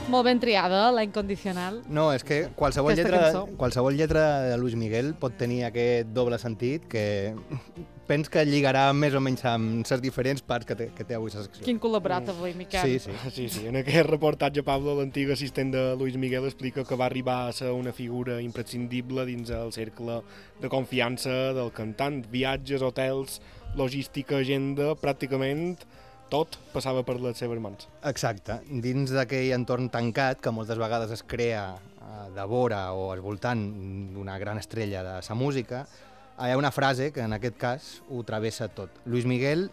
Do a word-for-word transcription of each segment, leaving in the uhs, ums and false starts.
Molt ben triada, la incondicional. No, és que qualsevol Aquesta lletra, cançó. qualsevol lletra de Luis Miguel pot tenir aquest doble sentit que pens que lligarà més o menys amb les diferents parts que té, que té avui la secció. Quin col·laborat avui, Miquel. Sí, sí. Sí, sí. En aquest reportatge, Pablo, l'antic assistent de Luis Miguel, explica que va arribar a ser una figura imprescindible dins el cercle de confiança del cantant. Viatges, hotels, logística, agenda, pràcticament tot passava per les seves mans. Exacte. Dins d'aquell entorn tancat que moltes vegades es crea eh, de vora o al voltant d'una gran estrella de sa música, hi ha una frase que en aquest cas ho travessa tot. Luis Miguel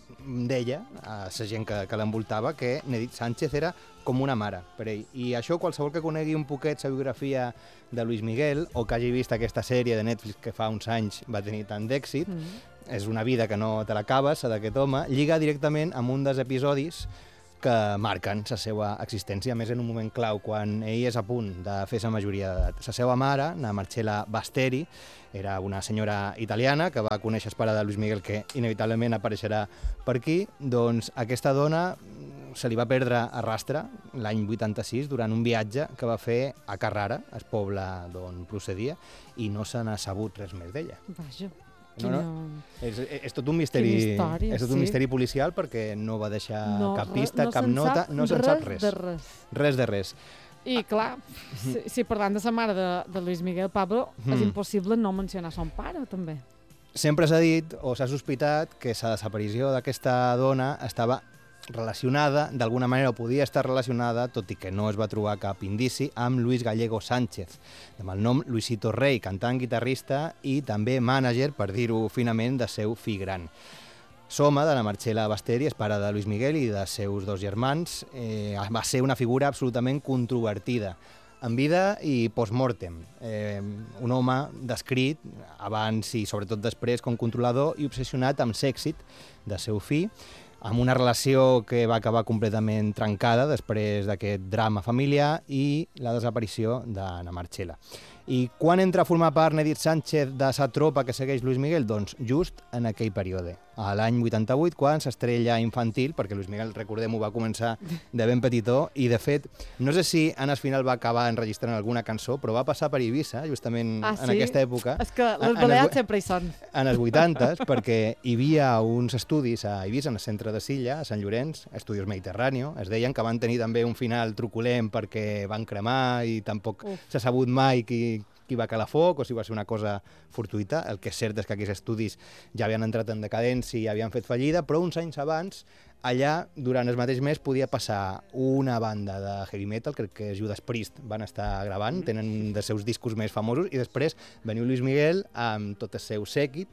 deia a la gent que, que l'envoltava que Nedit Sánchez era com una mare per ell. I això qualsevol que conegui un poquet la biografia de Luis Miguel o que hagi vist aquesta sèrie de Netflix que fa uns anys va tenir tant d'èxit, mm. és una vida que no te l'acabes, la d'aquest home, lliga directament amb un dels episodis que marquen la seva existència, a més en un moment clau, quan ell és a punt de fer la majoria d'edat. La seva mare, la Marcella Basteri, era una senyora italiana que va conèixer el pare de Luis Miguel, que inevitablement apareixerà per aquí. Doncs aquesta dona se li va perdre a rastre l'any vuitanta-sis durant un viatge que va fer a Carrara, el poble d'on procedia, i no se n'ha sabut res més d'ella. Vaja. No, no. Quina... És, és tot un misteri, història, és tot un sí. misteri policial perquè no va deixar no, cap pista, no cap nota, no se'n sap res. De res. Res de res. I clar, si, si parlant de la mare de, de Luis Miguel, Pablo, mm. és impossible no mencionar son pare, també. Sempre s'ha dit o s'ha sospitat que la desaparició d'aquesta dona estava relacionada, d'alguna manera o podia estar relacionada, tot i que no es va trobar cap indici, amb Luis Gallego Sánchez, amb el nom Luisito Rey, cantant, guitarrista i també mànager, per dir-ho finament, de seu fill gran. Soma, de la Marcella Basteri, és pare de Luis Miguel i de seus dos germans, eh, va ser una figura absolutament controvertida, en vida i post-mortem. Eh, un home descrit abans i sobretot després com controlador i obsessionat amb l'èxit de seu fill, amb una relació que va acabar completament trencada després d'aquest drama familiar i la desaparició d'Anna Marcella. I quan entra a formar part Nedit Sánchez de la tropa que segueix Luis Miguel? Doncs just en aquell període, a l'any vuitanta-vuit, quan s'estrella infantil, perquè Luis Miguel, recordem-ho, va començar de ben petitó, i de fet, no sé si en el final va acabar enregistrant alguna cançó, però va passar per Eivissa, justament ah, en sí? aquesta època. És que les balears sempre hi són. En els vuitantes, perquè hi havia uns estudis a Eivissa, en el centre de Silla, a Sant Llorenç, Estudios Mediterráneo, es deien que van tenir també un final truculent perquè van cremar i tampoc s'ha sabut mai qui, qui va calar foc o si va ser una cosa fortuïta. El que és cert és que aquests estudis ja havien entrat en decadència i havien fet fallida, però uns anys abans, allà, durant el mateix mes, podia passar una banda de heavy metal, crec que Judas Priest van estar gravant, tenen un dels seus discos més famosos, i després veniu Luis Miguel amb tot el seu sèquit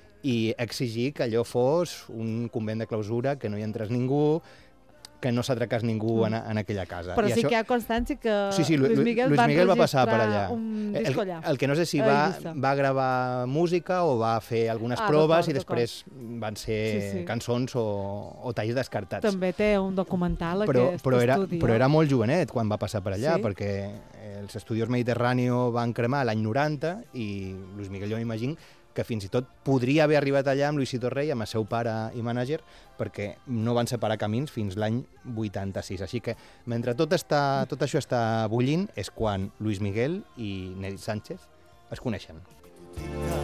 i exigir que allò fos un convent de clausura, que no hi entrés ningú, que no s'atracàs ningú en, en aquella casa. Però I sí això... que hi ha constància que sí, sí, Luis Miguel, Luis Miguel va passar per allà. Un disco allà. El, el que no sé si va, va gravar música o va fer algunes ah, proves i després van ser sí, sí. cançons o, o talls descartats. També té un documental però, aquest però era, estudi. Però era molt jovenet quan va passar per allà, sí? perquè els Estudios Mediterráneo van cremar l'any noranta i Luis Miguel, jo m'imagino, que fins i tot podria haver arribat allà amb Luisito Rey, amb el seu pare i mànager, perquè no van separar camins fins l'any vuitanta-sis. Així que, mentre tot, està, tot això està bullint, és quan Luis Miguel i Nedit Sánchez es coneixen.